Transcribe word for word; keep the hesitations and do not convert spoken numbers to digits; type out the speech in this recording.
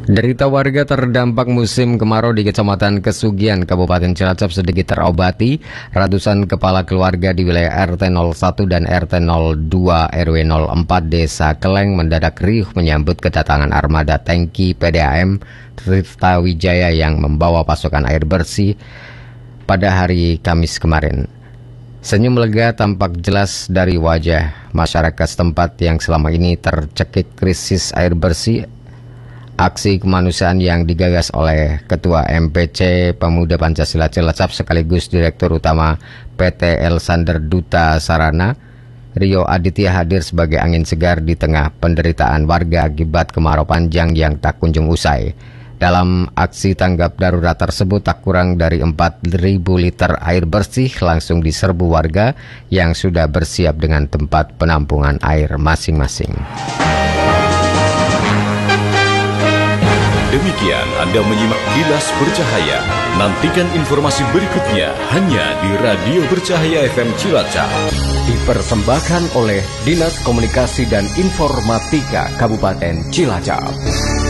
Derita warga terdampak musim kemarau di Kecamatan Kesugian, Kabupaten Cilacap sedikit terobati. Ratusan kepala keluarga di wilayah R T nol satu dan R T nol dua R W nol empat Desa Keleng mendadak riuh menyambut kedatangan armada tangki P D A M Tirta Wijaya yang membawa pasokan air bersih pada hari Kamis kemarin. Senyum lega tampak jelas dari wajah masyarakat setempat yang selama ini tercekik krisis air bersih. Aksi kemanusiaan yang digagas oleh Ketua M P C Pemuda Pancasila Cilacap sekaligus Direktur Utama P T El Sander Duta Sarana, Rio Aditya hadir sebagai angin segar di tengah penderitaan warga akibat kemarau panjang yang tak kunjung usai. Dalam aksi tanggap darurat tersebut, tak kurang dari empat ribu liter air bersih langsung diserbu warga yang sudah bersiap dengan tempat penampungan air masing-masing. Demikian Anda menyimak Kilas Bercahaya. Nantikan informasi berikutnya hanya di Radio Bercahaya F M Cilacap. Dipersembahkan oleh Dinas Komunikasi dan Informatika Kabupaten Cilacap.